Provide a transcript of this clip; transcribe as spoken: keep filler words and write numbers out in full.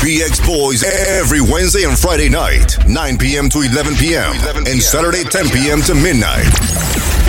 B X Boys every Wednesday and Friday night, nine p.m. to eleven p.m. and Saturday ten p.m. to midnight.